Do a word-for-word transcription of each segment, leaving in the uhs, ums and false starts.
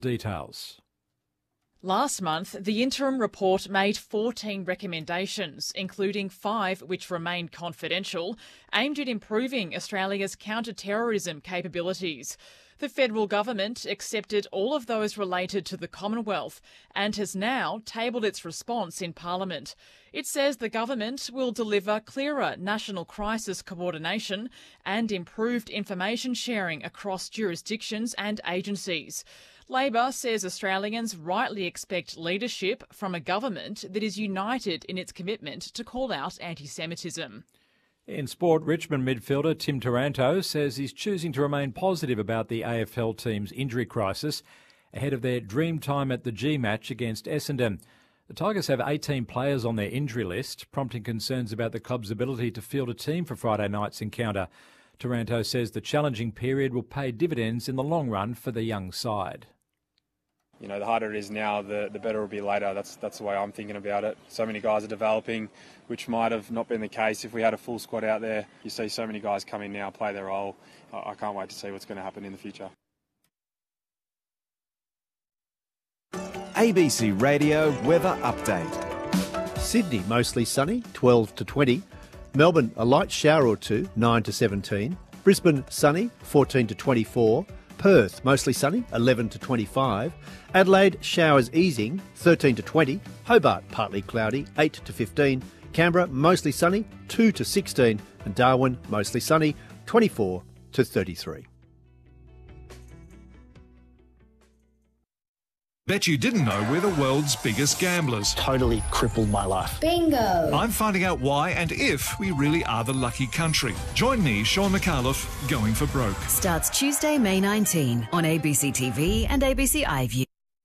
Details. Last month, the interim report made fourteen recommendations, including five which remained confidential, aimed at improving Australia's counter-terrorism capabilities. The federal government accepted all of those related to the Commonwealth and has now tabled its response in Parliament. It says the government will deliver clearer national crisis coordination and improved information sharing across jurisdictions and agencies. Labor says Australians rightly expect leadership from a government that is united in its commitment to call out anti-Semitism. In sport, Richmond midfielder Tim Taranto says he's choosing to remain positive about the A F L team's injury crisis ahead of their dream time at the G match against Essendon. The Tigers have eighteen players on their injury list, prompting concerns about the club's ability to field a team for Friday night's encounter. Taranto says the challenging period will pay dividends in the long run for the young side. You know, the harder it is now, the, the better it will be later. That's that's the way I'm thinking about it. So many guys are developing, which might have not been the case if we had a full squad out there. You see so many guys come in now, play their role. I, I can't wait to see what's going to happen in the future. A B C Radio Weather Update. Sydney, mostly sunny, twelve to twenty. Melbourne, a light shower or two, nine to seventeen. Brisbane, sunny, fourteen to twenty-four. Perth, mostly sunny, eleven to twenty-five. Adelaide, showers easing, thirteen to twenty. Hobart, partly cloudy, eight to fifteen. Canberra, mostly sunny, two to sixteen. And Darwin, mostly sunny, twenty-four to thirty-three. Bet you didn't know we're the world's biggest gamblers. Totally crippled my life. Bingo! I'm finding out why and if we really are the lucky country. Join me, Sean McAuliffe, Going for Broke. Starts Tuesday, May nineteenth on A B C T V and A B C iView.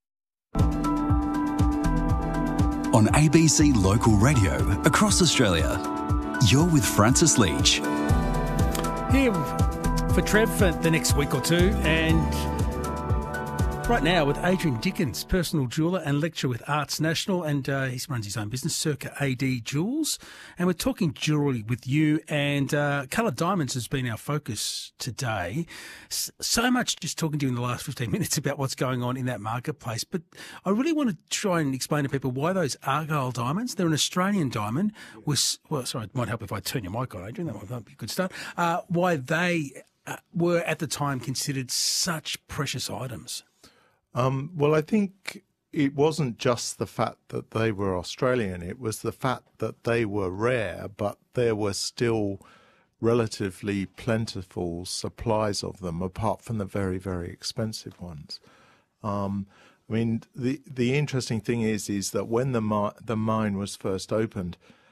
On A B C Local Radio across Australia, you're with Francis Leach. Here for Trev for the next week or two, and right now with Adrian Dickens, personal jeweller and lecturer with Arts National, and uh, he runs his own business, Circa A D Jewels. And we're talking jewellery with you, and uh, coloured diamonds has been our focus today. S- so much just talking to you in the last fifteen minutes about what's going on in that marketplace. But I really want to try and explain to people why those Argyle diamonds, they're an Australian diamond, was, well, sorry, it might help if I turn your mic on, Adrian, that might be a good start, uh, why they uh, were at the time considered such precious items. Um, well, I think it wasn't just the fact that they were Australian. It was the fact that they were rare, but there were still relatively plentiful supplies of them, apart from the very, very expensive ones. Um, I mean, the the interesting thing is, is that when the mi- the mine was first opened,